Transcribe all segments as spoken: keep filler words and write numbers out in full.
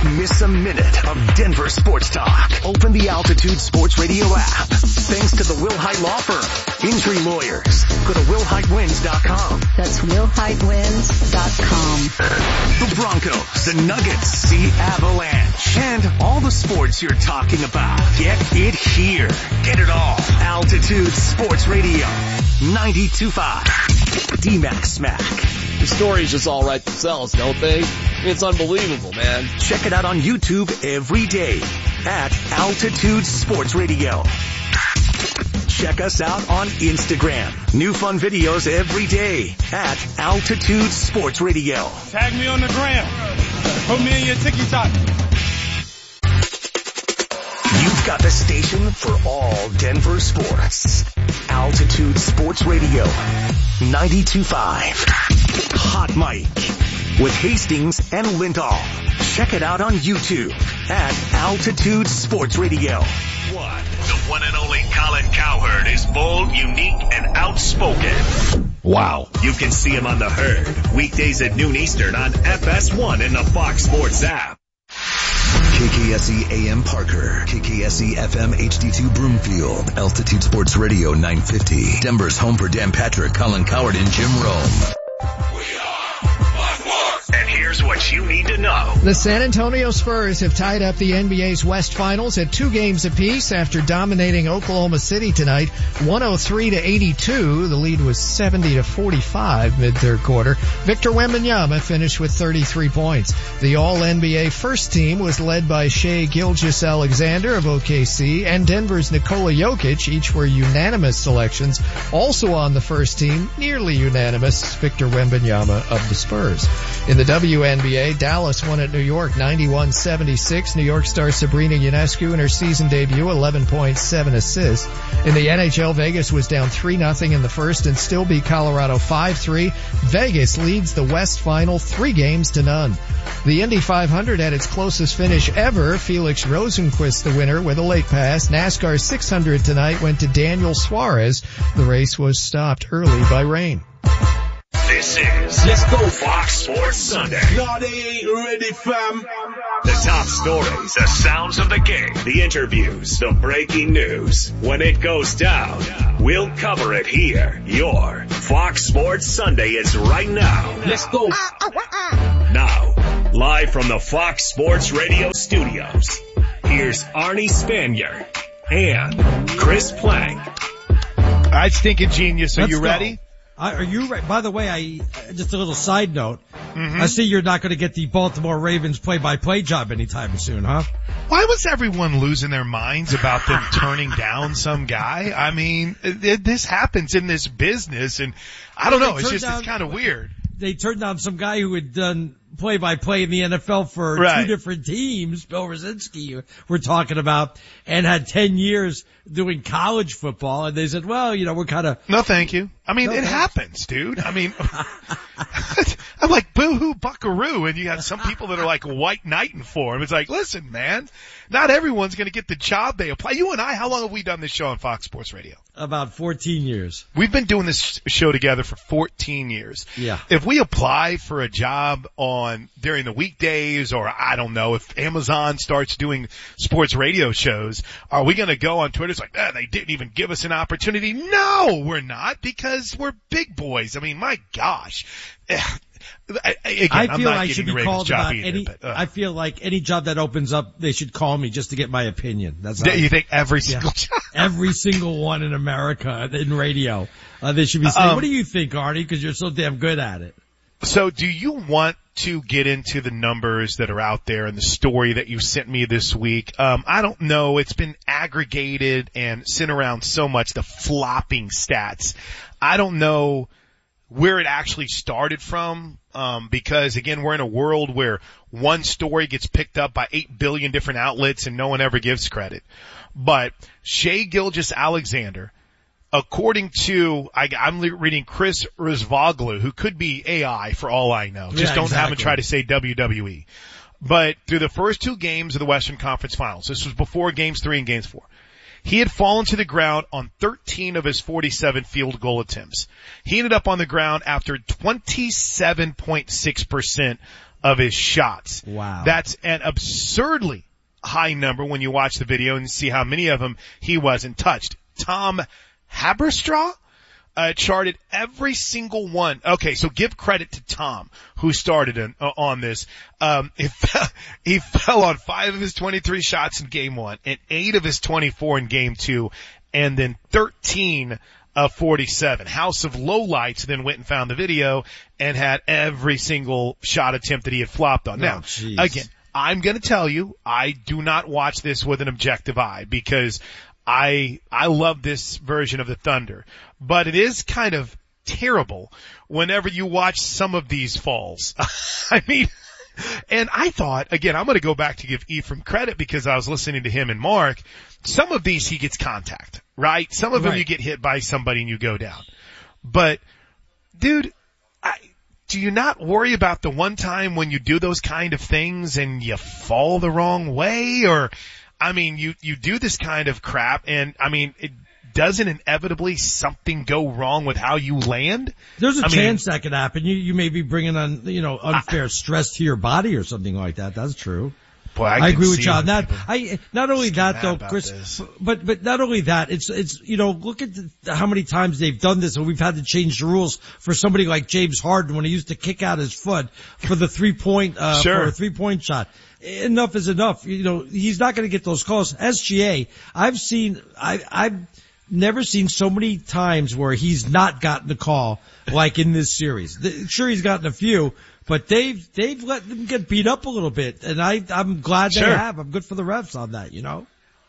miss a minute of Denver sports talk. Open the Altitude Sports Radio app. Thanks to the Wilhite Law Firm. Injury lawyers. Go to will hite wins dot com. That's will hite wins dot com. The Broncos, the Nuggets, the Avalanche, and all the sports you're talking about. Get it here. Get it all. Altitude Sports Radio. ninety-two point five. D-Mac Smack. The stories just all write themselves, don't they? It's unbelievable, man. Check it out on YouTube every day at Altitude Sports Radio. Check us out on Instagram. New fun videos every day at Altitude Sports Radio. Tag me on the gram. Put me in your TikTok. You've got the station for all Denver sports. Altitude Sports Radio. ninety-two point five. Hot Mic with Hastings and Lindahl. Check it out on YouTube at Altitude Sports Radio. One, the one and only Colin Cowherd is bold, unique, and outspoken. Wow. You can see him on The Herd, weekdays at noon Eastern on F S one and the Fox Sports app. K K S E A M Parker, K K S E F M H D two Broomfield, Altitude Sports Radio nine fifty. Denver's home for Dan Patrick, Colin Cowherd, and Jim Rome. And here's what you need to know. The San Antonio Spurs have tied up the N B A's West Finals at two games apiece after dominating Oklahoma City tonight, one oh three to eighty-two. The lead was seventy to forty-five mid-third quarter. Victor Wembanyama finished with thirty-three points. The All-N B A first team was led by Shai Gilgeous-Alexander of O K C and Denver's Nikola Jokic. Each were unanimous selections. Also on the first team, nearly unanimous, Victor Wembanyama of the Spurs. In the W N B A, Dallas won at New York ninety-one seventy-six. New York star Sabrina Ionescu in her season debut, eleven point seven assists. In the N H L, Vegas was down three nothing in the first and still beat Colorado five three. Vegas leads the West Final three games to none. The Indy five hundred had its closest finish ever. Felix Rosenqvist the winner with a late pass. NASCAR six hundred tonight went to Daniel Suarez. The race was stopped early by rain. This is Let's Go Fox Sports Sunday. No, they ain't ready, fam. The top stories, the sounds of the game, the interviews, the breaking news. When it goes down, we'll cover it here. Your Fox Sports Sunday is right now. Let's go. Now, live from the Fox Sports Radio studios, here's Arnie Spanier and Chris Plank. All right, Stinking Genius, are Let's you go. ready? I, are you right? By the way, I just a little side note. Mm-hmm. I see you're not going to get the Baltimore Ravens play-by-play job anytime soon, huh? Why was everyone losing their minds about them turning down some guy? I mean, it, this happens in this business, and I don't know. It's just down, it's kind of weird. They turned down some guy who had done play-by-play in the N F L for right. two different teams, Bill Rosinski, we're talking about, and had ten years doing college football, and they said, well, you know, we're kind of... No, thank you. I mean, no, it thanks. happens, dude. I mean, I'm like, boo-hoo, buckaroo, and you have some people that are like white knighting for him. It's like, listen, man, not everyone's going to get the job they apply. You and I, how long have we done this show on Fox Sports Radio? About fourteen years. We've been doing this show together for fourteen years. Yeah. If we apply for a job on during the weekdays, or I don't know, if Amazon starts doing sports radio shows, are we going to go on Twitter? It's like, eh, they didn't even give us an opportunity. No, we're not, because we're big boys. I mean, my gosh. I, again, I I'm feel not I getting should the be Ravens called job about either, any, but, uh, I feel like any job that opens up, they should call me just to get my opinion. That's how you think every single yeah. job? Every single one in America in radio. Uh, they should be saying, um, what do you think, Arnie? Because you're so damn good at it. So do you want to get into the numbers that are out there and the story that you sent me this week? Um, I don't know. It's been aggregated and sent around so much, the flopping stats. I don't know where it actually started from, um, because again, we're in a world where one story gets picked up by eight billion different outlets and no one ever gives credit. But Shai Gilgeous-Alexander, according to, I, I'm reading Chris Rizvoglu, who could be A I for all I know. Just yeah, don't exactly. have him try to say W W E. But through the first two games of the Western Conference Finals, this was before games three and games four, he had fallen to the ground on thirteen of his forty-seven field goal attempts. He ended up on the ground after twenty-seven point six percent of his shots. Wow. That's an absurdly high number when you watch the video and see how many of them he wasn't touched. Tom Haberstraw uh, charted every single one. Okay, so give credit to Tom, who started in, uh, on this. Um, he, fell, he fell on five of his twenty-three shots in game one, and eight of his twenty-four in game two, and then thirteen of forty-seven. House of Lowlights then went and found the video and had every single shot attempt that he had flopped on. Oh, now, geez. again, I'm going to tell you, I do not watch this with an objective eye because I, I love this version of the Thunder, but it is kind of terrible whenever you watch some of these falls. I mean, and I thought, again, I'm going to go back to give Ephraim credit because I was listening to him and Mark. Some of these he gets contact, right? Some of them Right. you get hit by somebody and you go down. But, dude, I, do you not worry about the one time when you do those kind of things and you fall the wrong way? Or, I mean, you, you do this kind of crap and, I mean, it doesn't inevitably something go wrong with how you land? There's a I chance mean, that could happen. You, you may be bringing on, you know, unfair I, stress to your body or something like that. That's true. Boy, I, I agree with see you on that. I, not only that though, Chris, this. but, but not only that, it's, it's, you know, look at the, how many times they've done this and we've had to change the rules for somebody like James Harden when he used to kick out his foot for the three point, uh, sure. for a three point shot. Enough is enough. You know, he's not going to get those calls. S G A, I've seen, I, I've never seen so many times where he's not gotten the call like in this series. The, sure, he's gotten a few. But they've, they've let them get beat up a little bit, and I, I'm glad they sure. have. I'm good for the refs on that, you know?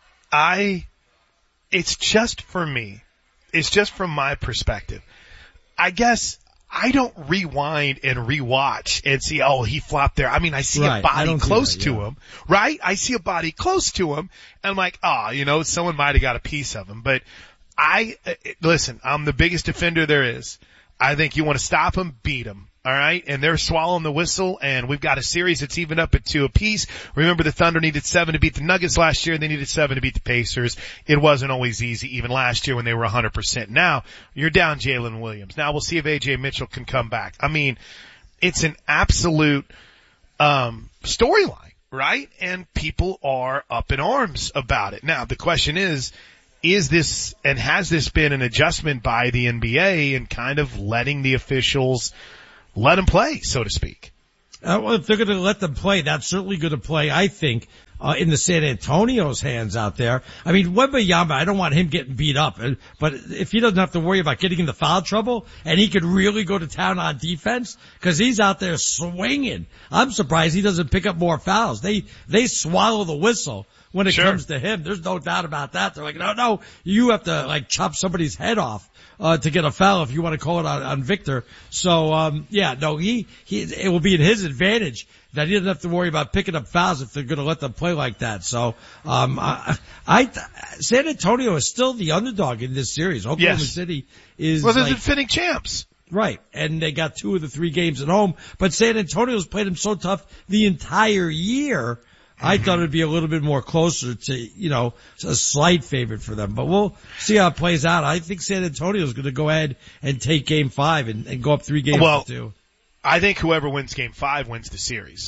I, it's just for me. It's just from my perspective. I guess I don't rewind and rewatch and see, oh, he flopped there. I mean, I see right. a body close that, yeah. to him, right? I see a body close to him, and I'm like, oh, you know, someone might have got a piece of him. But I, listen, I'm the biggest defender there is. I think you want to stop him, beat him. All right, and they're swallowing the whistle, and we've got a series that's even up at two apiece. Remember, the Thunder needed seven to beat the Nuggets last year. They needed seven to beat the Pacers. It wasn't always easy, even last year when they were one hundred percent. Now, you're down Jalen Williams. Now, we'll see if A J Mitchell can come back. I mean, it's an absolute um storyline, right? And people are up in arms about it. Now, the question is, is this and has this been an adjustment by the N B A and kind of letting the officials let them play, so to speak? Uh, well, if they're going to let them play, that's certainly going to play, I think, uh, in the San Antonio's hands out there. I mean, Wembanyama, I don't want him getting beat up, but if he doesn't have to worry about getting into foul trouble and he could really go to town on defense, because he's out there swinging, I'm surprised he doesn't pick up more fouls. They, they swallow the whistle when it sure. comes to him. There's no doubt about that. They're like, no, no, you have to like chop somebody's head off. Uh, to get a foul if you want to call it on, on Victor. So, um, yeah, no, he, he, it will be in his advantage that he doesn't have to worry about picking up fouls if they're going to let them play like that. So, um, I, I, San Antonio is still the underdog in this series. Oklahoma yes. City is well, they're like, the defending champs. Right. And they got two of the three games at home, but San Antonio's played them so tough the entire year. I thought it'd be a little bit more closer to, you know, a slight favorite for them, but we'll see how it plays out. I think San Antonio's going to go ahead and take game five and, and go up three games well, to two. I think whoever wins game five wins the series.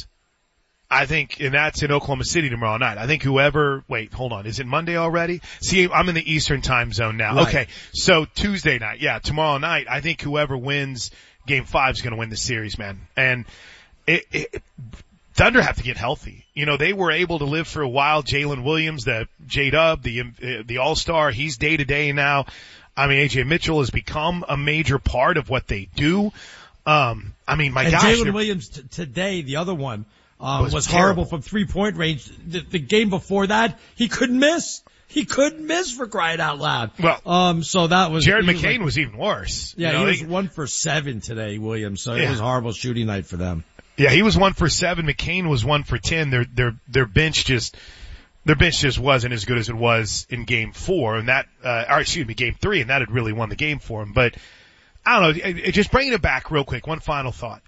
I think, and that's in Oklahoma City tomorrow night. I think whoever, wait, hold on. Is it Monday already? See, I'm in the Eastern time zone now. Right. Okay. So Tuesday night. Yeah. Tomorrow night. I think whoever wins game five is going to win the series, man. And it, it, Thunder have to get healthy. You know, they were able to live for a while. Jalen Williams, the J-Dub, the, uh, the All-Star, he's day to day now. I mean, A J Mitchell has become a major part of what they do. Um, I mean, my and gosh. Jalen Williams t- today, the other one, um, was, was horrible from three point range. The, the game before that, he couldn't miss. He couldn't miss for crying out loud. Well, um, so that was, Jared was McCain like, was even worse. Yeah, you know, he was they, one for seven today, Williams. So yeah. it was a horrible shooting night for them. Yeah, he was one for seven. McCain was one for ten. Their their their bench just their bench just wasn't as good as it was in game four, and that uh, or excuse me, game three, and that had really won the game for him. But I don't know. It, it, just bringing it back real quick. One final thought.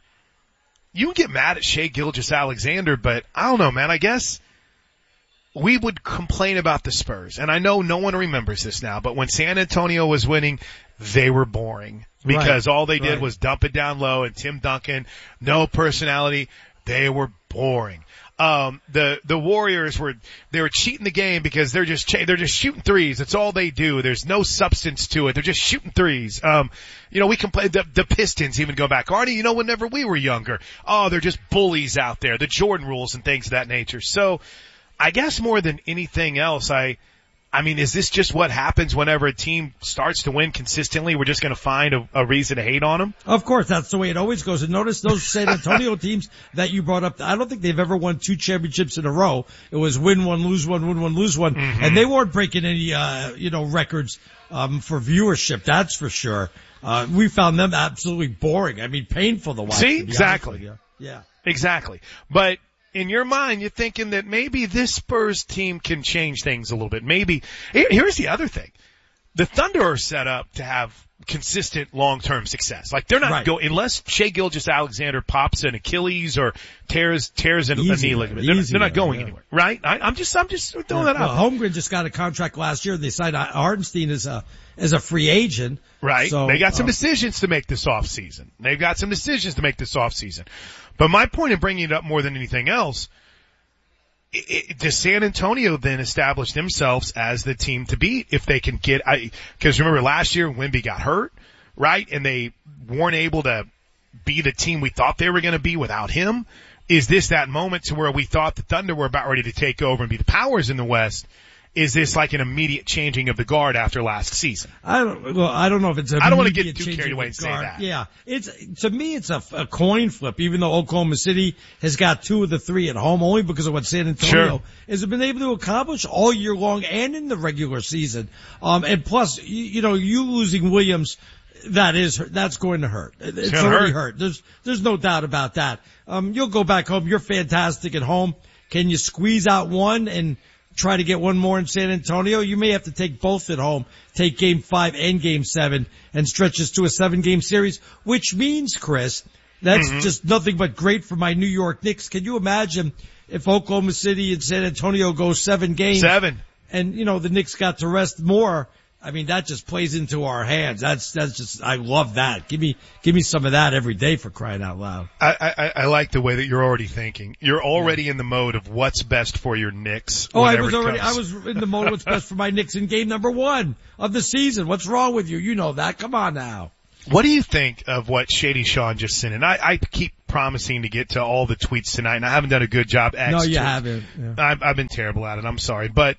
You can get mad at Shai Gilgeous-Alexander, but I don't know, man. I guess we would complain about the Spurs, and I know no one remembers this now, but when San Antonio was winning, they were boring. Because right, all they did right. was dump it down low, and Tim Duncan, no personality. They were boring. Um, the, the Warriors were, they were cheating the game because they're just, they're just shooting threes. That's all they do. There's no substance to it. They're just shooting threes. Um, you know, we can play the, the Pistons even go back. Arnie, you know, whenever we were younger, oh, they're just bullies out there. The Jordan rules and things of that nature. So I guess more than anything else, I, I mean, is this just what happens whenever a team starts to win consistently? We're just going to find a, a reason to hate on them? Of course, that's the way it always goes. And notice those San Antonio teams that you brought up, I don't think they've ever won two championships in a row. It was win one, lose one, win one, lose one. Mm-hmm. And they weren't breaking any, uh, you know, records, um, for viewership, that's for sure. Uh, we found them absolutely boring. I mean, painful to watch. See, to exactly. Yeah. Exactly. But, in your mind, you're thinking that maybe this Spurs team can change things a little bit. Maybe, here's the other thing. The Thunder are set up to have consistent long-term success. Like they're not right. going, unless Shai Gilgeous-Alexander pops an Achilles or tears, tears an, a knee ligament. They're, they're not going yeah. anywhere, right? I, I'm just, I'm just throwing yeah. that out. Well, Holmgren just got a contract last year. They signed Hartenstein as a, as a free agent. Right. So, they got some uh, decisions to make this offseason. They've got some decisions to make this offseason. But my point in bringing it up more than anything else, it, it, does San Antonio then establish themselves as the team to beat if they can get, I, cause remember last year Wemby got hurt, right? And they weren't able to be the team we thought they were going to be without him. Is this that moment to where we thought the Thunder were about ready to take over and be the powers in the West? Is this like an immediate changing of the guard after last season? I don't, well, I don't know if it's a I don't want to get too carried away and say that. Yeah. It's, to me, it's a, a coin flip, even though Oklahoma City has got two of the three at home, only because of what San Antonio sure. has been able to accomplish all year long and in the regular season. Um, and plus, you, you know, you losing Williams, that is, that's going to hurt. It's, it's already hurt. hurt. There's, there's no doubt about that. Um, you'll go back home. You're fantastic at home. Can you squeeze out one and try to get one more in San Antonio? You may have to take both at home, take game five and game seven and stretch this to a seven game series, which means, Chris, that's mm-hmm. just nothing but great for my New York Knicks. Can you imagine if Oklahoma City and San Antonio go seven games? Seven. And, you know, the Knicks got to rest more. I mean, that just plays into our hands. That's, that's just, I love that. Give me, give me some of that every day, for crying out loud. I, I, I like the way that you're already thinking. You're already yeah. in the mode of what's best for your Knicks. Oh, I was already, I was in the mode of what's best for my Knicks in game number one of the season. What's wrong with you? You know that. Come on now. What do you think of what Shady Sean just sent in? I, I keep promising to get to all the tweets tonight, and I haven't done a good job. X no, you tweets. haven't. Yeah. I've, I've been terrible at it. I'm sorry. But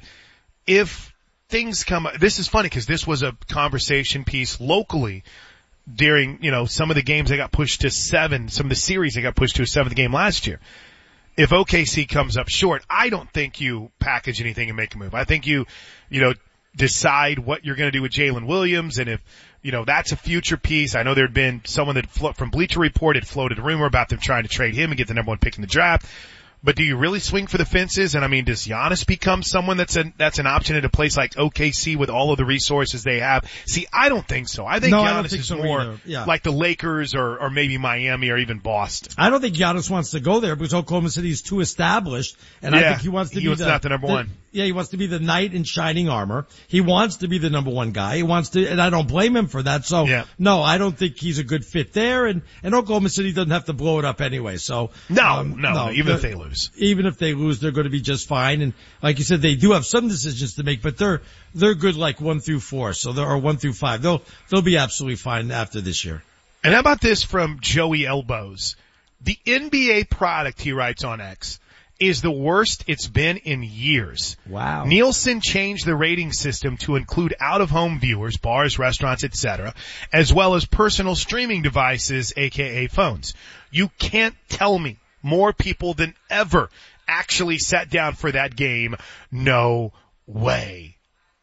if things come, this is funny because this was a conversation piece locally during, you know, some of the games that got pushed to seven, some of the series that got pushed to a seventh game last year. If O K C comes up short, I don't think you package anything and make a move. I think you, you know, decide what you're going to do with Jalen Williams, and if, you know, that's a future piece. I know there had been someone that flo- from Bleacher Report had floated a rumor about them trying to trade him and get the number one pick in the draft. But do you really swing for the fences? And I mean, does Giannis become someone that's an, that's an option at a place like O K C with all of the resources they have? See, I don't think so. I think no, Giannis I don't think is so more yeah. like the Lakers or, or maybe Miami or even Boston. I don't think Giannis wants to go there because Oklahoma City is too established, and yeah, I think he wants to he be was the, not the number the, one. Yeah, he wants to be the knight in shining armor. He wants to be the number one guy. He wants to, and I don't blame him for that. So, yeah. no, I don't think he's a good fit there, and, and Oklahoma City doesn't have to blow it up anyway. So, no, um, no, no, even if they lose. Even if they lose, they're going to be just fine. And like you said, they do have some decisions to make, but they're, they're good like one through four. So there are one through five. They'll, they'll be absolutely fine after this year. And how about this from Joey Elbows? The N B A product, he writes on X, is the worst it's been in years. Wow. Nielsen changed the rating system to include out-of-home viewers, bars, restaurants, et cetera, as well as personal streaming devices, aka phones. You can't tell me more people than ever actually sat down for that game. No way.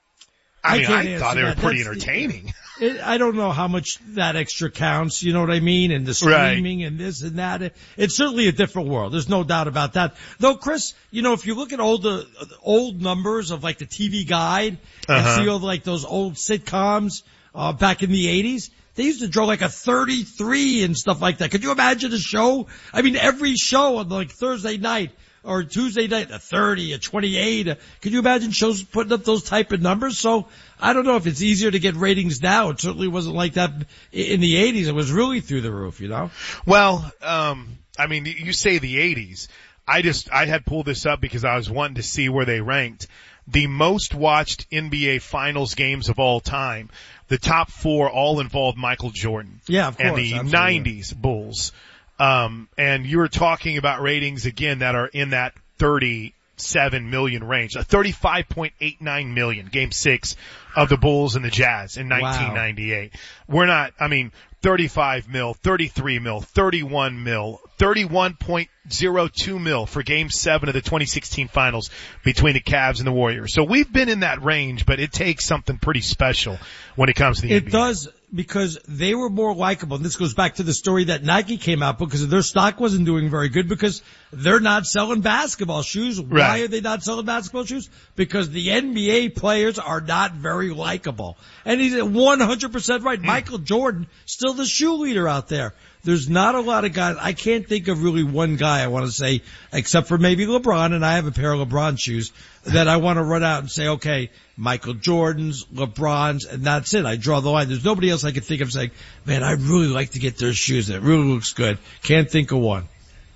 I, I mean, I thought they were that. pretty That's, entertaining. It, I don't know how much that extra counts, you know what I mean? And the streaming right. and this and that. It, it's certainly a different world. There's no doubt about that. Though, Chris, you know, if you look at old, uh, old numbers of like the T V Guide uh-huh. and see all like those old sitcoms, uh, back in the eighties, they used to draw like a thirty-three and stuff like that. Could you imagine a show? I mean, every show on like Thursday night or Tuesday night, a thirty, a twenty-eight. A, could you imagine shows putting up those type of numbers? So I don't know if it's easier to get ratings now. It certainly wasn't like that in the eighties. It was really through the roof, you know? Well, um, I mean, you say the eighties. I just, I had pulled this up because I was wanting to see where they ranked. The most watched N B A Finals games of all time. The top four all involved Michael Jordan. Yeah, of course. And the absolutely. nineties Bulls. Um, and you were talking about ratings again that are in that thirty-seven million range. A thirty-five point eight nine million, game six of the Bulls and the Jazz in nineteen ninety-eight. Wow. We're not, I mean, thirty-five mil, thirty-three mil, thirty-one mil, thirty-one point oh two mil for game seven of the twenty sixteen finals between the Cavs and the Warriors. So we've been in that range, but it takes something pretty special when it comes to the It N B A. It does, because they were more likable. And this goes back to the story that Nike came out because their stock wasn't doing very good because they're not selling basketball shoes. Why right. are they not selling basketball shoes? Because the N B A players are not very likable. And he's one hundred percent right. Michael Jordan, still the shoe leader out there. There's not a lot of guys. I can't think of really one guy I want to say, except for maybe LeBron, and I have a pair of LeBron shoes, that I want to run out and say, okay, Michael Jordan's, LeBron's, and that's it. I draw the line. There's nobody else I can think of saying, man, I'd really like to get their shoes. It really looks good. Can't think of one.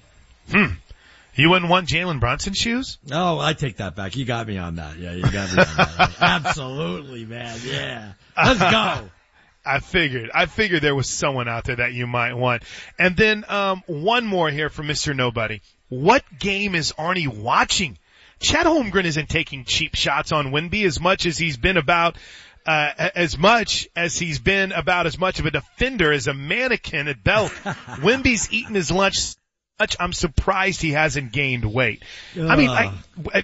Hmm. You wouldn't want Jalen Brunson shoes? Oh, I take that back. You got me on that. Yeah, you got me on that. Absolutely, man. Yeah. Let's go. I figured. I figured there was someone out there that you might want. And then, um, one more here from Mister Nobody. What game is Arnie watching? Chet Holmgren isn't taking cheap shots on Wemby as much as he's been about, uh, as much as he's been about as much of a defender as a mannequin at Belk. Wemby's eating his lunch so much, I'm surprised he hasn't gained weight. Uh. I mean, I, I,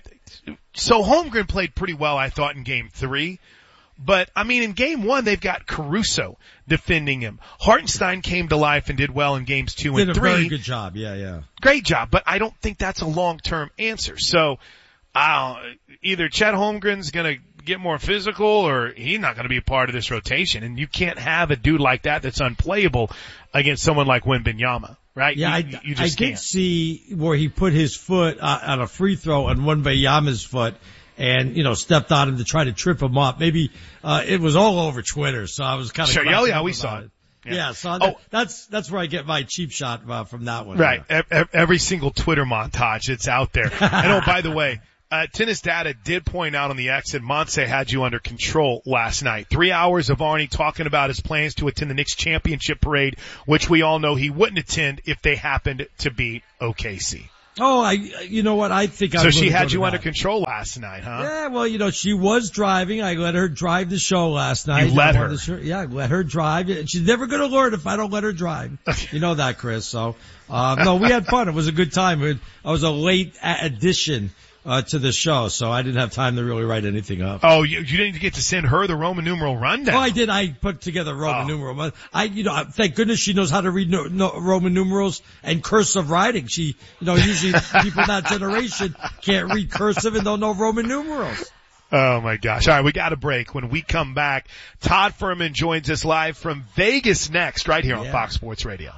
so Holmgren played pretty well, I thought, in game three. But, I mean, in game one, they've got Caruso defending him. Hartenstein came to life and did well in games two did and three. Did a very good job, yeah, yeah. Great job, but I don't think that's a long-term answer. So, uh, either Chet Holmgren's gonna get more physical or he's not gonna be a part of this rotation. And you can't have a dude like that that's unplayable against someone like Wembanyama, right? Yeah, you, I, you just I can't. did see where he put his foot uh, on a free throw on Wembanyama's foot. And, you know, stepped on him to try to trip him up. Maybe, uh, it was all over Twitter, so I was kind of sure. Oh, yeah, we saw it. it. Yeah, yeah so oh. that, that's, that's where I get my cheap shot uh, from that one. Right. E- every single Twitter montage, it's out there. And oh, by the way, uh, Tennis Data did point out on the X that Montse had you under control last night. Three hours of Arnie talking about his plans to attend the Knicks championship parade, which we all know he wouldn't attend if they happened to beat O K C. Oh, I, you know what? I think I So she had you under control last night, huh? Yeah, well, you know, she was driving. I let her drive the show last night. You let her? Show, yeah, I let her drive. She's never going to learn if I don't let her drive. You know that, Chris. So, uh, no, we had fun. It was a good time. It, I was a late addition uh, to the show, so I didn't have time to really write anything up. Oh, you, you didn't get to send her the Roman numeral rundown. Oh, I did. I put together Roman oh. numeral. I, you know, thank goodness she knows how to read no, no, Roman numerals and cursive writing. She, you know, usually people in that generation can't read cursive and don't know Roman numerals. Oh my gosh. All right, we got a break. When we come back, Todd Furman joins us live from Vegas next, right here on yeah. Fox Sports Radio.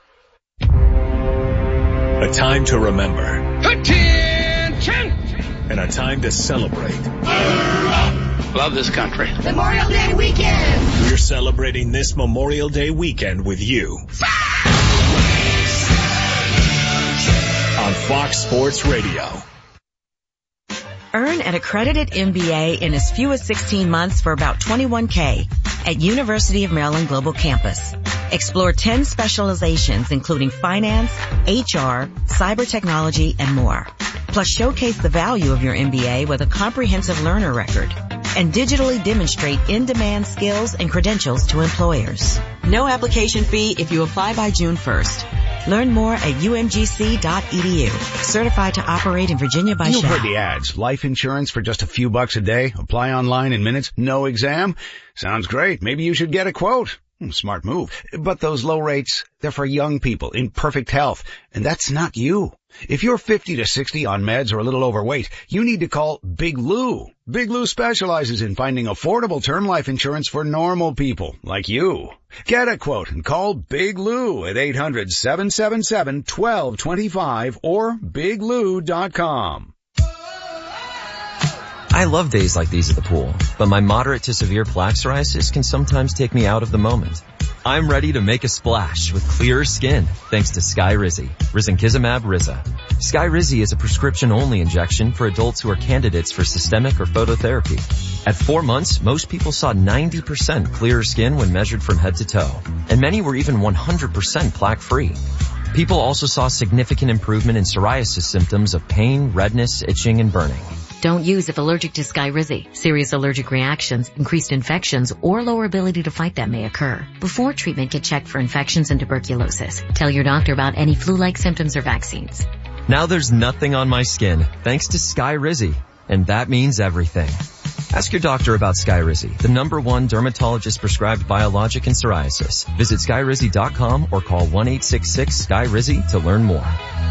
A time to remember. Attention! And a time to celebrate. Love this country. Memorial Day weekend. We're celebrating this Memorial Day weekend with you. On Fox Sports Radio. Earn an accredited M B A in as few as sixteen months for about twenty-one K at University of Maryland Global Campus. Explore ten specializations including finance, H R, cyber technology, and more. Plus showcase the value of your M B A with a comprehensive learner record and digitally demonstrate in-demand skills and credentials to employers. No application fee if you apply by June first. Learn more at U M G C dot E D U. Certified to operate in Virginia by You've Shell. heard the ads. Life insurance for just a few bucks a day. Apply online in minutes. No exam. Sounds great. Maybe you should get a quote. Smart move. But those low rates, they're for young people in perfect health. And that's not you. If you're fifty to sixty on meds or a little overweight, you need to call Big Lou. Big Lou specializes in finding affordable term life insurance for normal people like you. Get a quote and call Big Lou at eight hundred, seven seven seven, one two two five or big lou dot com. I love days like these at the pool, but my moderate to severe plaque psoriasis can sometimes take me out of the moment. I'm ready to make a splash with clearer skin thanks to Skyrizi, Risankizumab Riza. Skyrizi is a prescription-only injection for adults who are candidates for systemic or phototherapy. At four months, most people saw ninety percent clearer skin when measured from head to toe, and many were even one hundred percent plaque-free. People also saw significant improvement in psoriasis symptoms of pain, redness, itching, and burning. Don't use if allergic to Skyrizi. Serious allergic reactions, increased infections, or lower ability to fight them may occur. Before treatment, get checked for infections and tuberculosis. Tell your doctor about any flu-like symptoms or vaccines. Now there's nothing on my skin thanks to Skyrizi, and that means everything. Ask your doctor about Skyrizi, the number one dermatologist-prescribed biologic in psoriasis. Visit Skyrizi dot com or call one eight six six Sky Rizi to learn more.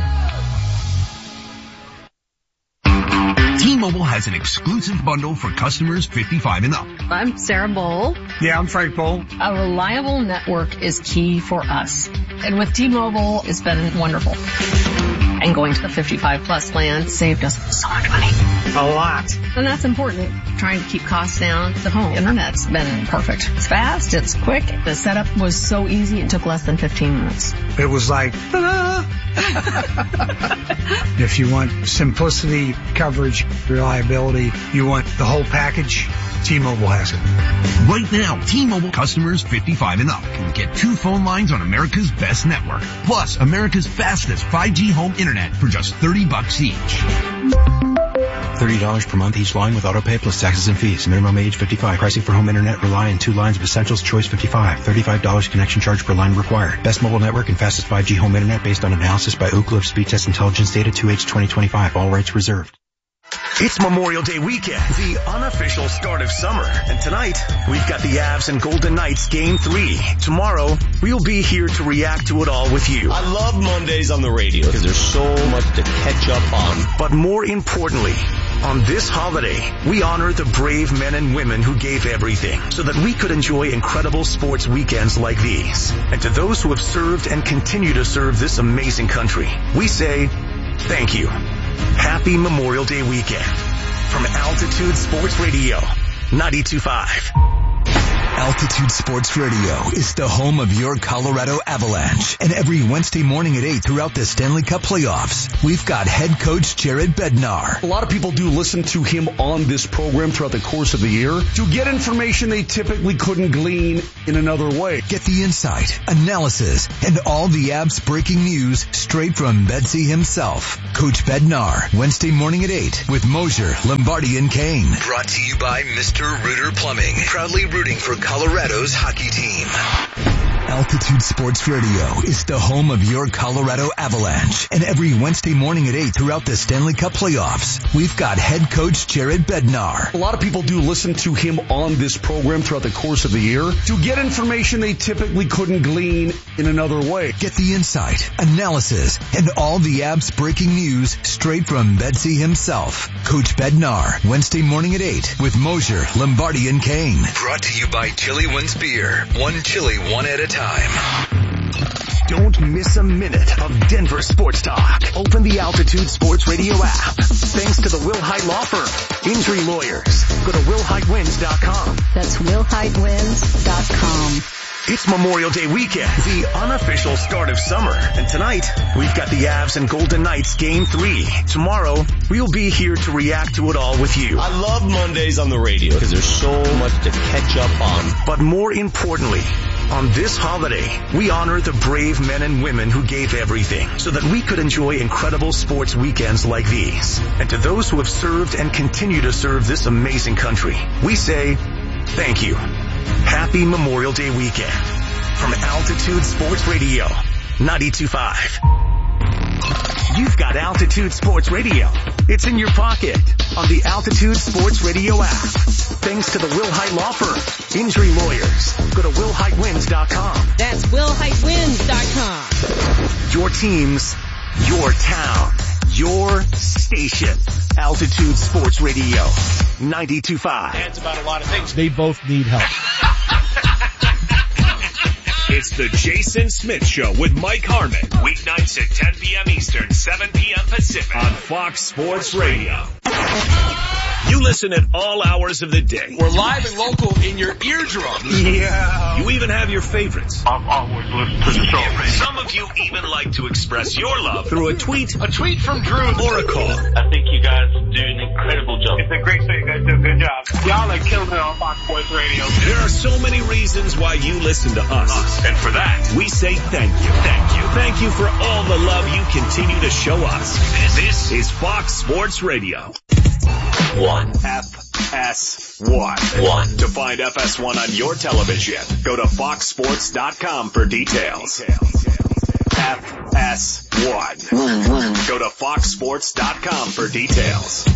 T-Mobile has an exclusive bundle for customers fifty-five and up. I'm Sarah Bowl. Yeah, I'm Frank Bowl. A reliable network is key for us. And with T-Mobile, it's been wonderful. And going to the fifty-five plus plan saved us so much money. A lot. And that's important. Trying to keep costs down. The home internet's been perfect. It's fast, it's quick. The setup was so easy, it took less than fifteen minutes. It was like, ta-da! If you want simplicity, coverage, reliability, you want the whole package, T-Mobile has it. Right now, T-Mobile customers fifty-five and up can get two phone lines on America's best network, plus America's fastest five G home internet for just thirty bucks each. thirty dollars per month each line with autopay plus taxes and fees. Minimum age fifty-five. Pricing for home internet rely on two lines of Essentials Choice fifty-five. thirty-five dollars connection charge per line required. Best mobile network and fastest five G home internet based on analysis by Ookla of Speed Test Intelligence data two H twenty twenty-five. All rights reserved. It's Memorial Day weekend, the unofficial start of summer. And tonight, we've got the Avs and Golden Knights game three. Tomorrow, we'll be here to react to it all with you. I love Mondays on the radio because there's so much to catch up on. But more importantly, on this holiday, we honor the brave men and women who gave everything so that we could enjoy incredible sports weekends like these. And to those who have served and continue to serve this amazing country, we say thank you. Happy Memorial Day weekend. From Altitude Sports Radio, ninety-two point five. Altitude Sports Radio is the home of your Colorado Avalanche. And every Wednesday morning at eight throughout the Stanley Cup playoffs, we've got head coach Jared Bednar. A lot of people do listen to him on this program throughout the course of the year to get information they typically couldn't glean in another way. Get the insight, analysis, and all the Abs breaking news straight from Bedsy himself. Coach Bednar, Wednesday morning at eight with Mosier, Lombardi, and Kane. Brought to you by Mister Rooter Plumbing, proudly rooting for Colorado's hockey team. Altitude Sports Radio is the home of your Colorado Avalanche. And every Wednesday morning at eight throughout the Stanley Cup playoffs, we've got head coach Jared Bednar. A lot of people do listen to him on this program throughout the course of the year to get information they typically couldn't glean in another way. Get the insight, analysis, and all the Abs breaking news straight from Bedsy himself. Coach Bednar, Wednesday morning at eight with Mosier, Lombardi, and Kane. Brought to you by Chili Wins Beer. One chili, one at a time. Don't miss a minute of Denver sports talk. Open the Altitude Sports Radio app. Thanks to the Will Hite Law Firm. Injury lawyers. Go to will hite wins dot com. That's will hite wins dot com. It's Memorial Day weekend, the unofficial start of summer. And tonight, we've got the Avs and Golden Knights game three. Tomorrow, we'll be here to react to it all with you. I love Mondays on the radio because there's so much to catch up on. But more importantly, on this holiday, we honor the brave men and women who gave everything so that we could enjoy incredible sports weekends like these. And to those who have served and continue to serve this amazing country, we say thank you. Happy Memorial Day weekend. From Altitude Sports Radio, ninety-two point five. You've got Altitude Sports Radio. It's in your pocket on the Altitude Sports Radio app. Thanks to the Will Hite Law Firm. Injury lawyers. Go to will hite wins dot com. That's will hite wins dot com. Your teams, your town, your station. Altitude Sports Radio, ninety-two point five. That's about a lot of things. They both need help. It's the Jason Smith Show with Mike Harmon. Weeknights at ten p.m. Eastern, seven p.m. Pacific on Fox Sports Radio. You listen at all hours of the day. We're live and local in your eardrums. Yeah. You even have your favorites. I've always listened to the show. Some of you even like to express your love through a tweet, a tweet from Drew, or a call. I think you guys do an incredible job. It's a great show. You guys do a good job. Y'all are killing it on Fox Sports Radio. There are so many reasons why you listen to us. And for that, we say thank you. Thank you. Thank you for all the love you continue to show us. This is Fox Sports Radio. One. F S one. One. To find F S one on your television, go to fox sports dot com for details. F S one. One, one. Go to fox sports dot com for details.